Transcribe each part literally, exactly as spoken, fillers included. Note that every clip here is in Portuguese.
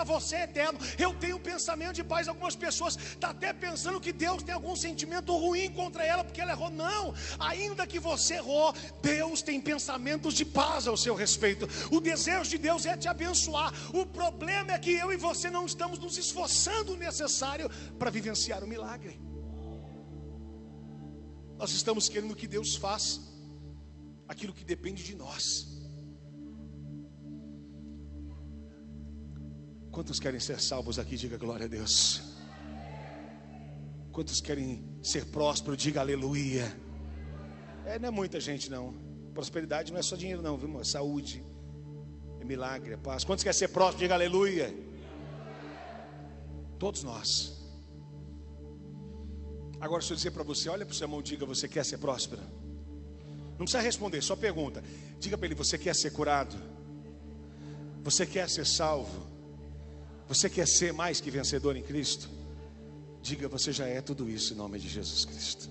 para você é eterno. Eu tenho pensamento de paz. Algumas pessoas estão até pensando que Deus tem algum sentimento ruim contra ela porque ela errou. Não, ainda que você errou, Deus tem pensamentos de paz ao seu respeito. O desejo de Deus é te abençoar. O problema é que eu e você não estamos nos esforçando o necessário para vivenciar o milagre. Nós estamos querendo que Deus faça aquilo que depende de nós. Quantos querem ser salvos aqui? Diga glória a Deus. Quantos querem ser prósperos? Diga aleluia. É, não é muita gente não. Prosperidade não é só dinheiro não, viu, irmão? É saúde, é milagre, é paz. Quantos querem ser prósperos? Diga aleluia. Todos nós. Agora deixa eu dizer para você, olha para o seu irmão e diga: você quer ser próspero? Não precisa responder, só pergunta. Diga para ele: você quer ser curado? Você quer ser salvo? Você quer ser mais que vencedor em Cristo? Diga: você já é tudo isso em nome de Jesus Cristo.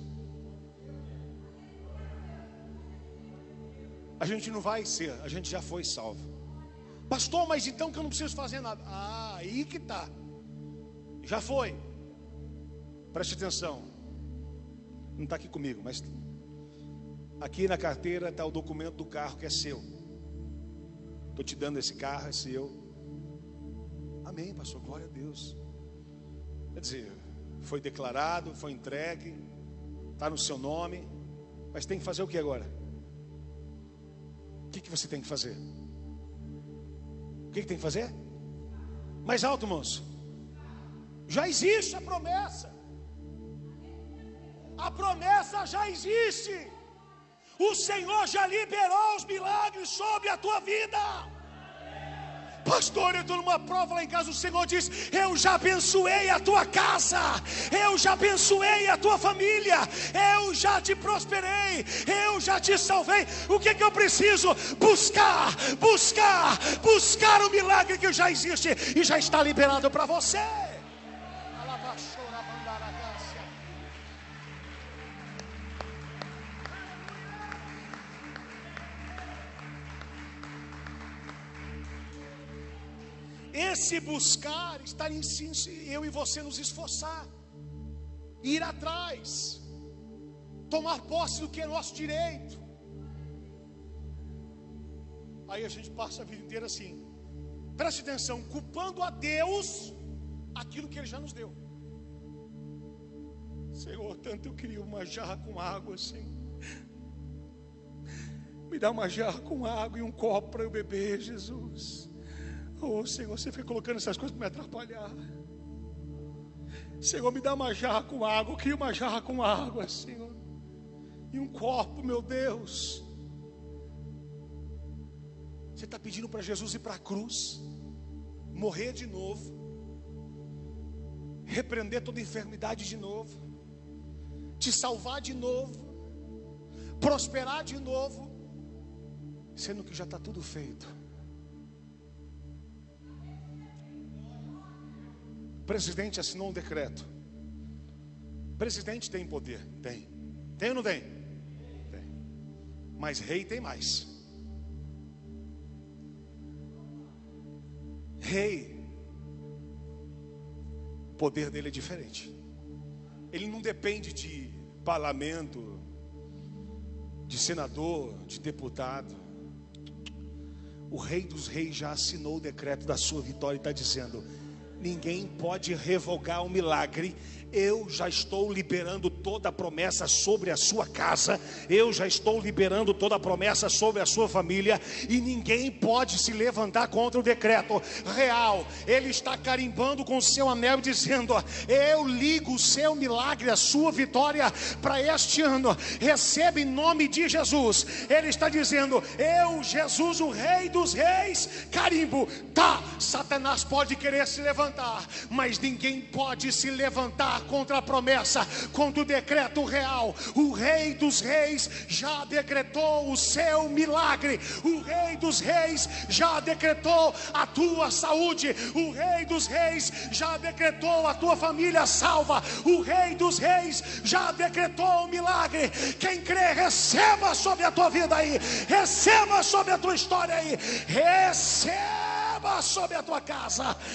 A gente não vai ser, a gente já foi salvo. Pastor, mas então que eu não preciso fazer nada. Ah, aí que tá. Já foi. Preste atenção. Não está aqui comigo, mas aqui na carteira está o documento do carro que é seu. Estou te dando esse carro, é seu. Amém, pastor, glória a Deus. Quer dizer, foi declarado, foi entregue, está no seu nome. Mas tem que fazer o que agora? O que, que você tem que fazer? O que, que tem que fazer? Mais alto, moço. Já existe a promessa. A promessa já existe. O Senhor já liberou os milagres sobre a tua vida. Pastor, eu estou numa prova lá em casa. O Senhor diz: eu já abençoei a tua casa, eu já abençoei a tua família, eu já te prosperei, eu já te salvei. O que, que eu preciso? Buscar, buscar, buscar o milagre que já existe e já está liberado para você. Esse buscar está em si, eu e você nos esforçar, ir atrás, tomar posse do que é nosso direito. Aí a gente passa a vida inteira assim, preste atenção, culpando a Deus aquilo que Ele já nos deu. Senhor, tanto eu queria uma jarra com água, Senhor. Me dá uma jarra com água e um copo para eu beber, Jesus. Oh, Senhor, você foi colocando essas coisas para me atrapalhar. Senhor, me dá uma jarra com água. Eu queria uma jarra com água, Senhor. E um copo, meu Deus. Você está pedindo para Jesus ir para a cruz, morrer de novo, repreender toda enfermidade de novo, te salvar de novo, prosperar de novo, sendo que já está tudo feito. O presidente assinou um decreto. O presidente tem poder? Tem. Tem ou não tem? Tem. Mas rei tem mais. Rei, o poder dele é diferente. Ele não depende de parlamento, de senador, de deputado. O Rei dos Reis já assinou o decreto da sua vitória e está dizendo: ninguém pode revogar o milagre. Eu já estou liberando toda a promessa sobre a sua casa. Eu já estou liberando toda a promessa sobre a sua família. E ninguém pode se levantar contra o decreto real. Ele está carimbando com o seu anel dizendo: eu ligo o seu milagre, a sua vitória para este ano. Receba em nome de Jesus. Ele está dizendo: eu, Jesus, o Rei dos Reis, carimbo. Tá, Satanás pode querer se levantar, mas ninguém pode se levantar contra a promessa, contra o decreto real. O Rei dos Reis já decretou o seu milagre. O Rei dos Reis já decretou a tua saúde. O Rei dos Reis já decretou a tua família salva. O Rei dos Reis já decretou o milagre. Quem crê, receba sobre a tua vida aí, receba sobre a tua história aí, receba sobre a tua casa.